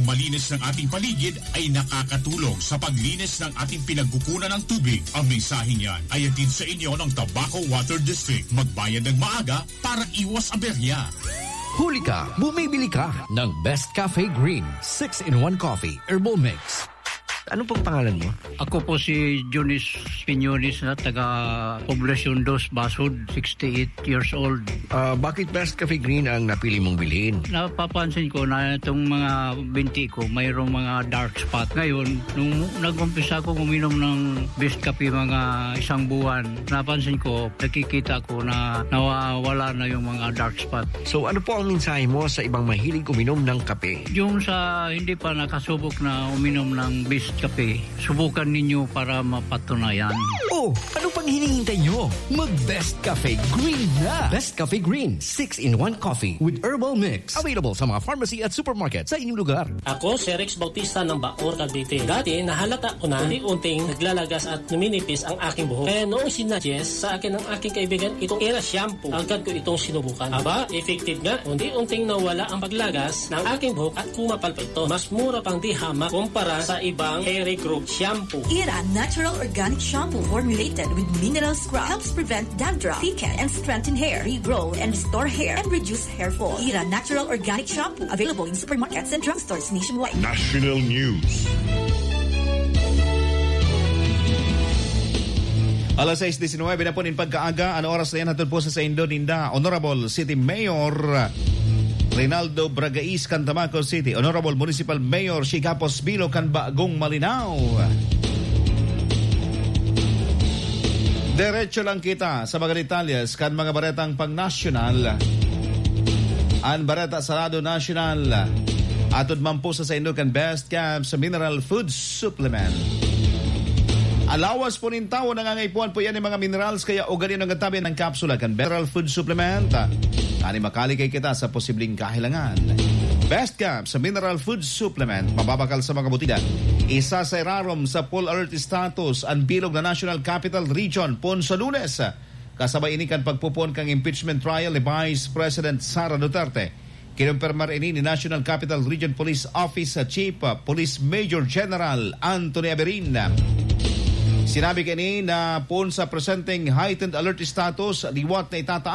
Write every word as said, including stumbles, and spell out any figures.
pagmalinis ng ating paligid ay nakakatulong sa paglinis ng ating pinagkukunan ng tubig. Ang mensahe niyan ay hatid sa inyo ng Tabaco Water District. Magbayad ng maaga para iwas aberya. Huli ka, bumibili ka ng Best Cafe Green six in one Coffee Herbal Mix. Ano pong pangalan mo? Ako po si Jonis Piñones na taga Poblacion dos, Basud, sixty-eight years old. Uh, bakit Best Cafe Green ang napili mong bilhin? Napapansin ko na itong mga binti ko mayroong mga dark spot. Ngayon, nung nag-umpisa ko uminom ng Best Cafe mga isang buwan, napansin ko, nakikita ko na nawawala na yung mga dark spot. So ano po ang mensahe mo sa ibang mahilig uminom ng kape? Yung sa hindi pa nakasubok na uminom ng Best Kape, subukan ninyo para mapatunayan. Oh, ano pang hinihintay nyo? Mag-Best Cafe Green na! Best Cafe Green six in one Coffee with Herbal Mix. Available sa mga pharmacy at supermarket sa inyong lugar. Ako si Rex Bautista ng Bacoor, Cavite. Dati, nahalata ko na unti-unting naglalagas at numinipis ang aking buhok. Kaya noong sinuggest sa akin ng aking kaibigan itong Era Shampoo, agad ko itong sinubukan. Aba, effective nga. Unti-unting nawala ang paglagas ng aking buhok at kumapal pa ito. Mas mura pang di hamak kumpara sa ibang Hair Group Shampoo. Era Natural Organic Shampoo formulated with mineral scrub helps prevent dandruff, thicken and strengthen hair, regrow and restore hair, and reduce hair fall. Era Natural Organic Shampoo available in supermarkets and drugstores nationwide. National News. Alas sais diecinueve na po nin pagkaaga. Ano oras na yan? Hatod po sa sa Indoninda. Honorable City Mayor Reynaldo Bragais, Cantamaco City. Honorable Municipal Mayor Shigapos Bilo, kan Bagong Malinao. Diretso lang kita sa mga detalyes kan mga baretang pang-national. An bareta sa Rado National. Atod man po sa sa Indukan Best Camp sa Mineral Food Supplement. Alawas po nin tao, nangangaipuan po yan ng mga minerals, kaya o ganin ang gatabi ng kapsula kan Mineral Food Supplement. Kani makaligay kita sa posibleng kahilangan. Best Camp sa Mineral Food Supplement, mababakal sa mga butiga. Isa sa irarom sa full alert status ang bilog na National Capital Region pon sa Lunes. Kasabay ini kan pagpupon kang impeachment trial ni Vice President Sara Duterte. Kinumpirmar ini ni National Capital Region Police Office Chief Police Major General Anthony Aberin. Sinabi kini na pon sa presenting heightened alert status, liwat na itataas